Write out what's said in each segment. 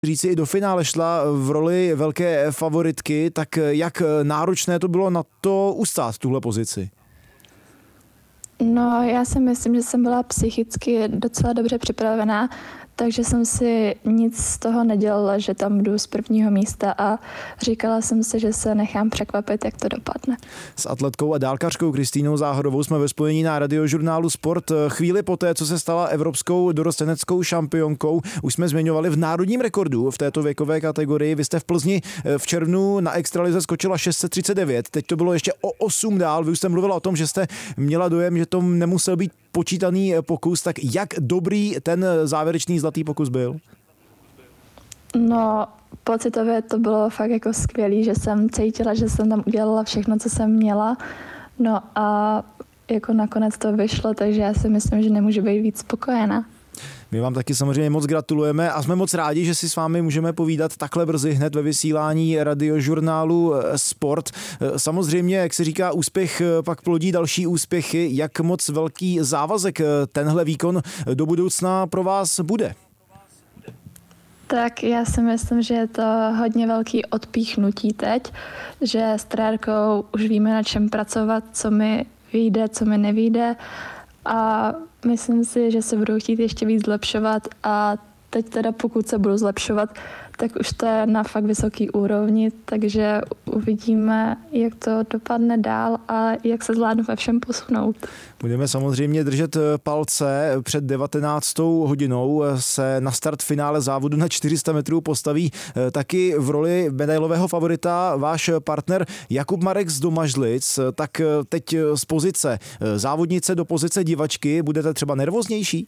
říci, i do finále šla v roli velké favoritky, tak jak náročné to bylo na to ustát tuhle pozici? No, já si myslím, že jsem byla psychicky docela dobře připravená, takže jsem si nic z toho nedělala, že tam jdu z prvního místa a říkala jsem si, že se nechám překvapit, jak to dopadne. S atletkou a dálkařkou Kristýnou Záhorovou jsme ve spojení na Radiožurnálu Sport. Chvíli poté, co se stala evropskou dorosteneckou šampionkou, už jsme zmiňovali v národním rekordu v této věkové kategorii. Vy jste v Plzni v červnu na extralize skočila 639, teď to bylo ještě o 8 dál. Vy už jste mluvila o tom, že jste měla dojem, že to nemusel být počítaný pokus, tak jak dobrý ten závěrečný zlatý pokus byl? No, pocitově to bylo fakt jako skvělý, že jsem cítila, že jsem tam udělala všechno, co jsem měla. No a jako nakonec to vyšlo, takže já si myslím, že nemůžu být víc spokojená. My vám taky samozřejmě moc gratulujeme a jsme moc rádi, že si s vámi můžeme povídat takhle brzy hned ve vysílání Radiožurnálu Sport. Samozřejmě, jak se říká, úspěch pak plodí další úspěchy. Jak moc velký závazek tenhle výkon do budoucna pro vás bude? Tak já si myslím, že je to hodně velký odpíchnutí teď, že s trenérkou už víme, na čem pracovat, co mi vyjde, co mi nevyjde a myslím si, že se budou chtít ještě víc zlepšovat a teď teda pokud se budu zlepšovat, tak už to je na fakt vysoký úrovni, takže uvidíme, jak to dopadne dál a jak se zvládnu ve všem posunout. Budeme samozřejmě držet palce. Před 19. hodinou se na start finále závodu na 400 metrů postaví taky v roli medailového favorita váš partner Jakub Marek z Domažlic. Tak teď z pozice závodnice do pozice divačky budete třeba nervóznější?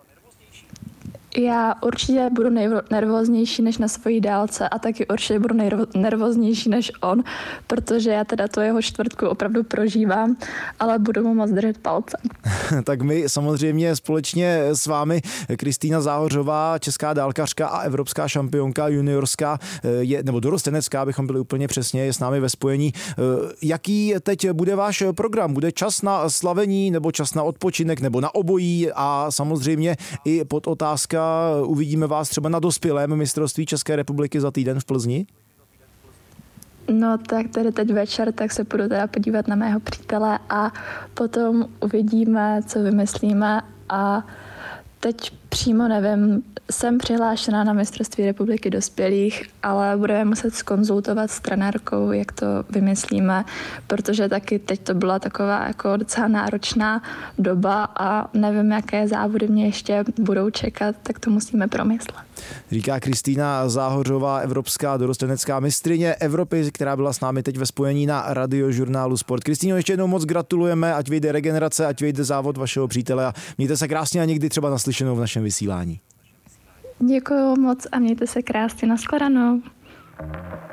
Já určitě budu nervóznější než na svojí dálce a taky určitě budu nervóznější než on, protože já teda to jeho čtvrtku opravdu prožívám, ale budu mu moc držet palce. Tak my samozřejmě společně s vámi, Kristýna Záhořová, česká dálkařka a evropská šampionka juniorská, nebo dorostenecká, abychom byli úplně přesně, je s námi ve spojení. Jaký teď bude váš program? Bude čas na slavení nebo čas na odpočinek nebo na obojí a samozřejmě i pod otázka, uvidíme vás třeba na dospělém mistrovství České republiky za týden v Plzni? No tak tady teď večer, tak se půjdu teda podívat na mého přítele a potom uvidíme, co vymyslíme a teď přímo nevím, jsem přihlášená na mistrovství republiky dospělých, ale budeme muset zkonzultovat s trenérkou, jak to vymyslíme, protože taky teď to byla taková jako docela náročná doba a nevím, jaké závody mě ještě budou čekat, tak to musíme promyslet. Říká Kristýna Záhořová, evropská dorostenecká mistryně Evropy, která byla s námi teď ve spojení na Radiožurnálu Sport. Kristýno, ještě jednou moc gratulujeme, ať vyjde regenerace, ať vyjde závod vašeho přítele a mějte se krásně a někdy třeba naslyšenou v našem vysílání. Děkuju moc a mějte se krásně, nashledanou.